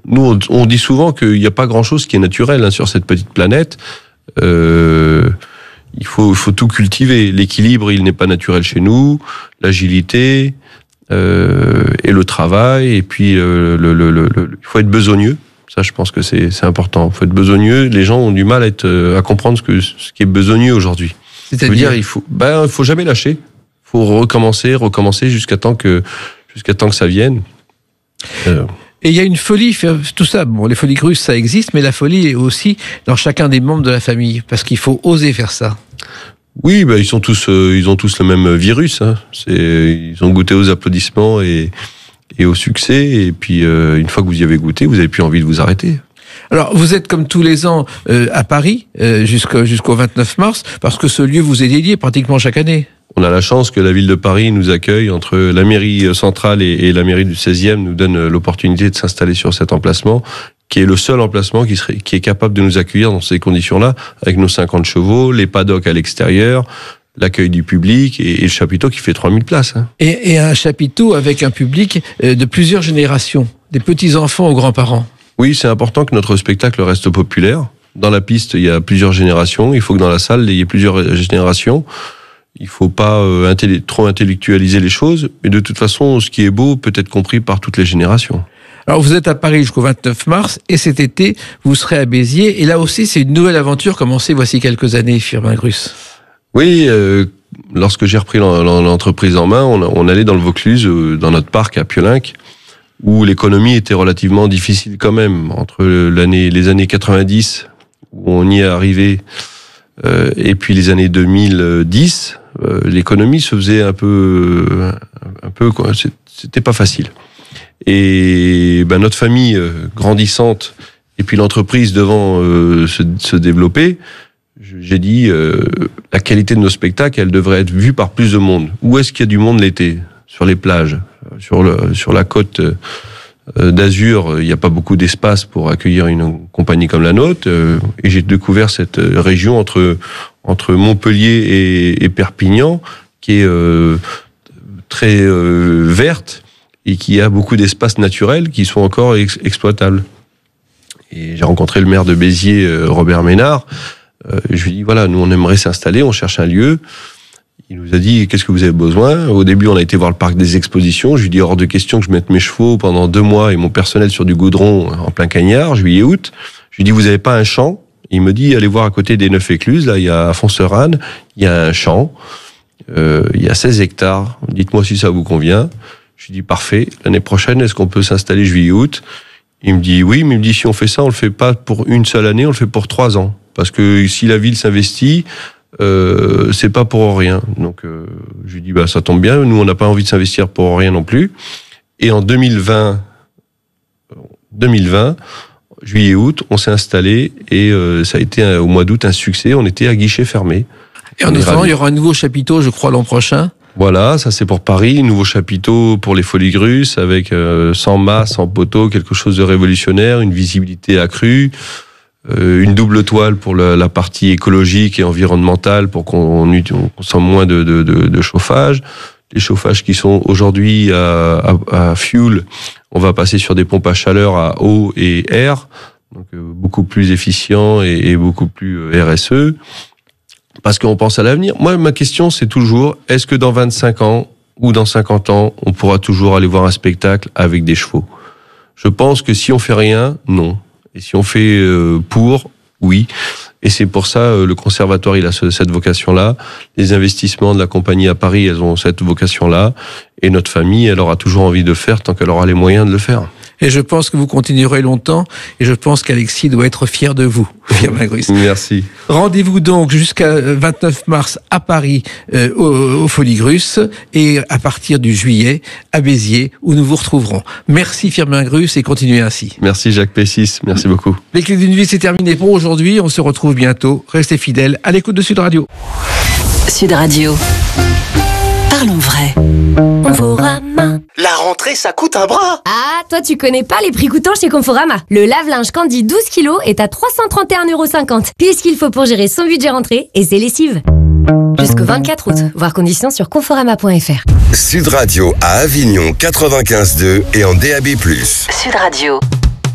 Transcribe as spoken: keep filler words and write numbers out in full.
nous, on, on dit souvent qu'il n'y a pas grand-chose qui est naturel hein, sur cette petite planète. Euh, il faut, il faut tout cultiver. L'équilibre, il n'est pas naturel chez nous. L'agilité euh, et le travail. Et puis, euh, le, le, le, le, il faut être besogneux. Ça, je pense que c'est, c'est important. Il faut être besogneux. Les gens ont du mal à, être, à comprendre ce, que, ce qui est besogneux aujourd'hui. C'est-à-dire, je veux dire, il faut, ben, il faut jamais lâcher. Il faut recommencer, recommencer jusqu'à temps que, jusqu'à temps que ça vienne. Euh. Et il y a une folie, tout ça, bon, les folies grusses, ça existe, mais la folie est aussi dans chacun des membres de la famille, parce qu'il faut oser faire ça. Oui, ben, ils sont tous, euh, ils ont tous le même virus, hein. C'est, ils ont goûté aux applaudissements et, et au succès, et puis, euh, une fois que vous y avez goûté, vous avez plus envie de vous arrêter. Alors, vous êtes comme tous les ans euh, à Paris, euh, jusqu'au, jusqu'au vingt-neuf mars, parce que ce lieu vous est dédié pratiquement chaque année. On a la chance que la ville de Paris nous accueille, entre la mairie centrale et, et la mairie du seizième, nous donne l'opportunité de s'installer sur cet emplacement, qui est le seul emplacement qui, serait, qui est capable de nous accueillir dans ces conditions-là, avec nos cinquante chevaux, les paddocks à l'extérieur, l'accueil du public et, et le chapiteau qui fait trois mille places. Hein. Et, et un chapiteau avec un public de plusieurs générations, des petits-enfants aux grands-parents. Oui, c'est important que notre spectacle reste populaire. Dans la piste, il y a plusieurs générations. Il faut que dans la salle, il y ait plusieurs générations. Il faut pas euh, intellect- trop intellectualiser les choses. Mais de toute façon, ce qui est beau peut être compris par toutes les générations. Alors, vous êtes à Paris jusqu'au vingt-neuf mars. Et cet été, vous serez à Béziers. Et là aussi, c'est une nouvelle aventure commencée voici quelques années, Firmin Grus. Oui, euh, lorsque j'ai repris l'entreprise en main, on, on allait dans le Vaucluse, euh, dans notre parc à Piolenc, où l'économie était relativement difficile quand même. Entre l'année, les années quatre-vingt-dix, où on y est arrivé, euh, et puis les années deux mille dix, euh, l'économie se faisait un peu, un peu, quoi, c'était pas facile. Et ben notre famille euh, grandissante, et puis l'entreprise devant euh, se, se développer, j'ai dit euh, la qualité de nos spectacles, elle devrait être vue par plus de monde. Où est-ce qu'il y a du monde l'été ? Sur les plages, sur le sur la côte euh, d'Azur, il n'y a pas beaucoup d'espace pour accueillir une compagnie comme la nôtre. Euh, et j'ai découvert cette région entre entre Montpellier et, et Perpignan, qui est euh, très euh, verte et qui a beaucoup d'espaces naturels qui sont encore ex- exploitables. Et j'ai rencontré le maire de Béziers, euh, Robert Ménard. Euh, je lui ai dit voilà, nous on aimerait s'installer, on cherche un lieu. Il nous a dit, qu'est-ce que vous avez besoin ? Au début, on a été voir le parc des expositions. Je lui ai dit, hors de question que je mette mes chevaux pendant deux mois et mon personnel sur du goudron en plein cagnard, juillet, août. Je lui ai dit, vous n'avez pas un champ ? Il me dit, allez voir à côté des Neuf Écluses, là, il y a à Fonserane, il y a un champ, euh, il y a seize hectares. Dites-moi si ça vous convient. Je lui ai dit, parfait. L'année prochaine, est-ce qu'on peut s'installer juillet, août ? Il me dit, oui, mais il me dit, si on fait ça, on le fait pas pour une seule année, on le fait pour trois ans. Parce que si la ville s'investit, Euh, c'est pas pour rien. Donc, euh, je lui dis, bah, ça tombe bien. Nous, on n'a pas envie de s'investir pour rien non plus. Et en deux mille vingt, deux mille vingt, juillet, août, on s'est installé et euh, ça a été un, au mois d'août un succès. On était à guichet fermé. Et en attendant, il y aura un nouveau chapiteau, je crois, l'an prochain. Voilà, ça c'est pour Paris, nouveau chapiteau pour les Folies Grusses avec euh, sans mât, sans poteau, quelque chose de révolutionnaire, une visibilité accrue. Euh, une double toile pour la, la partie écologique et environnementale pour qu'on, on consomme moins de, de, de, de chauffage. Les chauffages qui sont aujourd'hui à, à, à fuel, on va passer sur des pompes à chaleur à eau et air, donc euh, beaucoup plus efficient et, et beaucoup plus euh, R S E, parce qu'on pense à l'avenir. Moi, ma question, c'est toujours, est-ce que dans vingt-cinq ans ou dans cinquante ans, on pourra toujours aller voir un spectacle avec des chevaux ? Je pense que si on fait rien, non. Et si on fait euh, pour, oui. Et c'est pour ça, euh, le conservatoire, il a ce, cette vocation-là. Les investissements de la compagnie à Paris, elles ont cette vocation-là. Et notre famille, elle aura toujours envie de le faire tant qu'elle aura les moyens de le faire. Et je pense que vous continuerez longtemps. Et je pense qu'Alexis doit être fier de vous, Firmin Grus. Merci. Rendez-vous donc jusqu'à vingt-neuf mars à Paris, euh, aux, aux Folies Grusses, et à partir du juillet à Béziers, où nous vous retrouverons. Merci Firmin Grus et continuez ainsi. Merci Jacques Pessis, merci beaucoup. Les Clés d'une vie, c'est terminé pour aujourd'hui. On se retrouve bientôt. Restez fidèles à l'écoute de Sud Radio. Sud Radio. Parlons vrai. Conforama. La rentrée, ça coûte un bras. Ah, toi tu connais pas les prix coûtants chez Conforama. Le lave-linge Candy douze kilos est à trois cent trente et un euros cinquante. Puis ce qu'il faut pour gérer son budget rentrée et ses lessives. Jusqu'au vingt-quatre août. Voir conditions sur conforama point f r. Sud Radio à Avignon quatre-vingt-quinze deux et en D A B plus. Sud Radio.